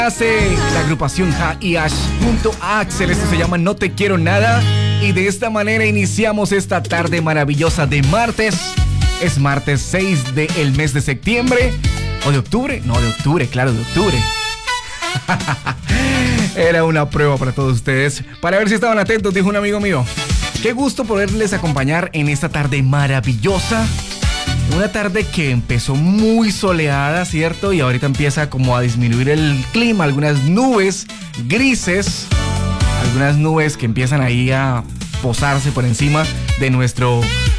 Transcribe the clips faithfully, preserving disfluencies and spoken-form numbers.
Hace la agrupación Ja y Ash junto a Axel. Esto se llama No Te Quiero Nada. Y de esta manera iniciamos esta tarde maravillosa de martes. Es martes seis del mes de septiembre. ¿O de octubre? No, de octubre, claro, de octubre. Era una prueba para todos ustedes, para ver si estaban atentos, dijo un amigo mío. Qué gusto poderles acompañar en esta tarde maravillosa. Una tarde que empezó muy soleada, ¿cierto? Y ahorita empieza como a disminuir el clima, algunas nubes grises, algunas nubes que empiezan ahí a posarse por encima de nuestro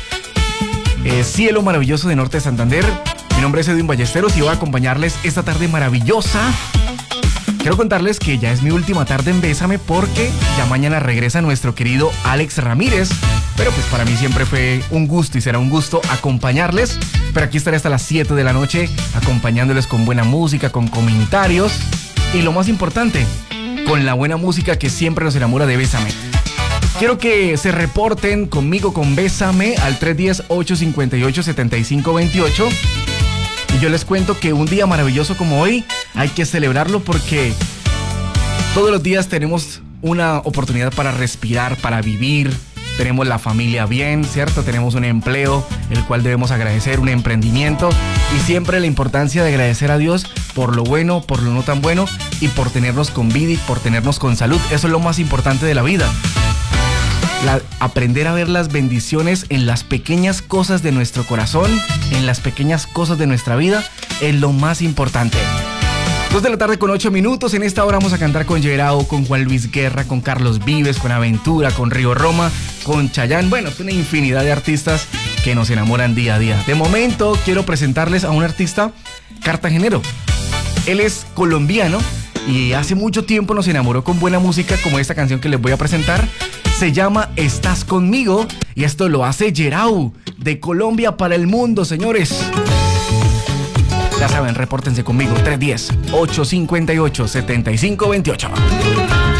eh, cielo maravilloso de Norte de Santander. Mi nombre es Edwin Ballesteros y voy a acompañarles esta tarde maravillosa. Quiero contarles que ya es mi última tarde en Bésame porque ya mañana regresa nuestro querido Alex Ramírez. Pero pues para mí siempre fue un gusto y será un gusto acompañarles. Pero aquí estaré hasta las siete de la noche acompañándoles con buena música, con comentarios. Y lo más importante, con la buena música que siempre nos enamora de Bésame. Quiero que se reporten conmigo con Bésame al tres uno cero, ocho cinco ocho, siete cinco dos ocho. Y yo les cuento que un día maravilloso como hoy hay que celebrarlo porque todos los días tenemos una oportunidad para respirar, para vivir. Tenemos la familia bien, ¿cierto? Tenemos un empleo, el cual debemos agradecer, un emprendimiento. Y siempre la importancia de agradecer a Dios por lo bueno, por lo no tan bueno y por tenernos con vida y por tenernos con salud. Eso es lo más importante de la vida. La, aprender a ver las bendiciones en las pequeñas cosas de nuestro corazón, en las pequeñas cosas de nuestra vida, es lo más importante. Dos de la tarde con ocho minutos. En esta hora vamos a cantar con Gerao, con Juan Luis Guerra, con Carlos Vives, con Aventura, con Río Roma, con Chayanne. Bueno, es una infinidad de artistas que nos enamoran día a día. De momento quiero presentarles a un artista cartagenero. Él es colombiano y hace mucho tiempo nos enamoró con buena música como esta canción que les voy a presentar. Se llama Estás Conmigo y esto lo hace Gerao, de Colombia para el mundo, señores. Ya saben, repórtense conmigo, tres uno cero, ocho cinco ocho, siete cinco dos ocho.